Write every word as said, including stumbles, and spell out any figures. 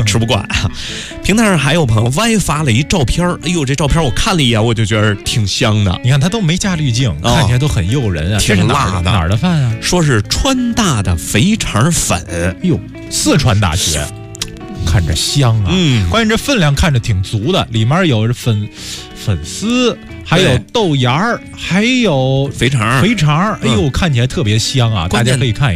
吃不惯啊。平台上还有朋友歪发了一照片，哎呦，这照片我看了一眼，我就觉得挺香的。 你看他都没加滤镜，哦、看起来都很诱人啊， 挺辣的。 哪儿的饭啊？ 说是川大的肥肠粉， 哎呦，四川大学。看着香啊，嗯，关键这分量看着挺足的，里面有粉粉丝，还有豆芽儿，还有肥肠， 肥肠，哎呦，看起来特别香啊，大家可以看一看。